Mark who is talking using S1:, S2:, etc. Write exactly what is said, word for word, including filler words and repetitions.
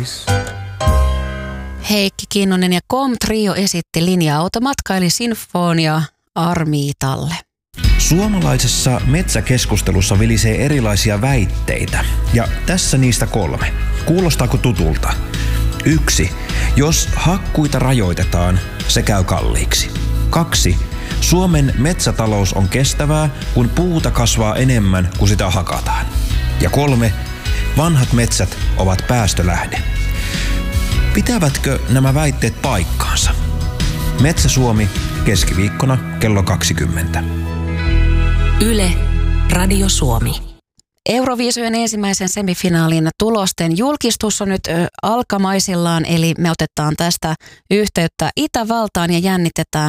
S1: face.
S2: Heikki Kinnunen ja Kom-trio esitti linja-automatkaili Sinfonia Armiitalle.
S1: Suomalaisessa metsäkeskustelussa vilisee erilaisia väitteitä, ja tässä niistä kolme. Kuulostaako tutulta? Yksi. Jos hakkuita rajoitetaan, se käy kalliiksi. Kaksi. Suomen metsätalous on kestävää, kun puuta kasvaa enemmän kuin sitä hakataan. Ja kolme. Vanhat metsät ovat päästölähde. Pitävätkö nämä väitteet paikkaansa? Metsä Suomi keskiviikkona kello kaksikymmentä.
S3: Yle, Radio Suomi.
S2: Euroviisujen ensimmäisen semifinaalin tulosten julkistus on nyt ö, alkamaisillaan, eli me otetaan tästä yhteyttä Itävaltaan ja jännitetään